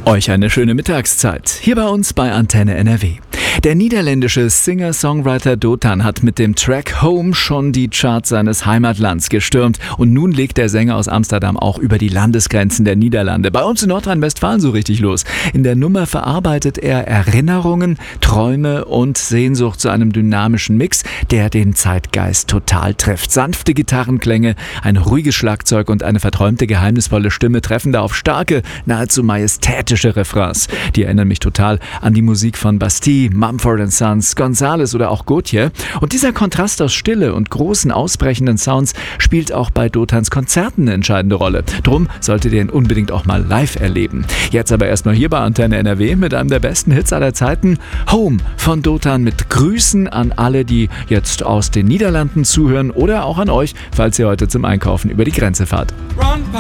Euch eine schöne Mittagszeit. Hier bei uns bei Antenne NRW. Der niederländische Singer-Songwriter Dotan hat mit dem Track Home schon die Charts seines Heimatlands gestürmt. Und nun legt der Sänger aus Amsterdam auch über die Landesgrenzen der Niederlande. Bei uns in Nordrhein-Westfalen so richtig los. In der Nummer verarbeitet er Erinnerungen, Träume und Sehnsucht zu einem dynamischen Mix, der den Zeitgeist total trifft. Sanfte Gitarrenklänge, ein ruhiges Schlagzeug und eine verträumte, geheimnisvolle Stimme treffen da auf starke, nahezu majestätische Refrains. Die erinnern mich total an die Musik von Bastille, Mumford & Sons, Gonzales oder auch Gotye. Und dieser Kontrast aus Stille und großen, ausbrechenden Sounds spielt auch bei Dotans Konzerten eine entscheidende Rolle. Drum solltet ihr ihn unbedingt auch mal live erleben. Jetzt aber erstmal hier bei Antenne NRW mit einem der besten Hits aller Zeiten. Home von Dotan mit Grüßen an alle, die jetzt aus den Niederlanden zuhören oder auch an euch, falls ihr heute zum Einkaufen über die Grenze fahrt. Run,